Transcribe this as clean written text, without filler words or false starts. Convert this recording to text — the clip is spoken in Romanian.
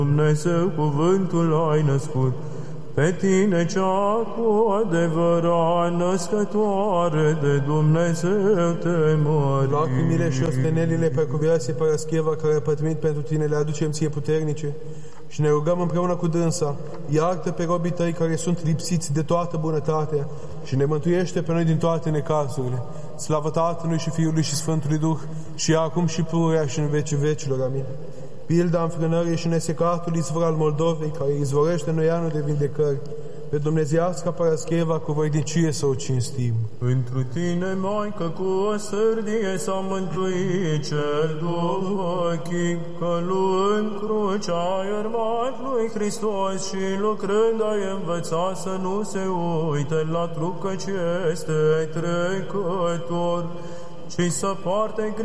Dumnezeu cuvântul ai născut, pe tine cea cu adevărat născătoare de Dumnezeu te mărim. Lacrimile și ostenelile Preacuvioasei Parascheva, care a pătimit pentru tine, le aducem ție puternice și ne rugăm împreună cu dânsa. Iartă pe robii tăi care sunt lipsiți de toată bunătatea și ne mântuiește pe noi din toate necazurile. Slavă Tatălui și Fiului și Sfântului Duh, și acum și pururea și în vecii vecilor. Amin. Pilda înfrânării și nesecatul izvor al Moldovei, care izvorește noi anul de vindecări, pe Dumnezeiasca Parascheva cu voinicie să o cinstim. Întru tine, Maică, cu o sârdie s-a mântuit cel ochii, că luând crucea ai urmat lui Hristos și lucrând ai învățat să nu se uite la trup, căci este trecător, ci să poarte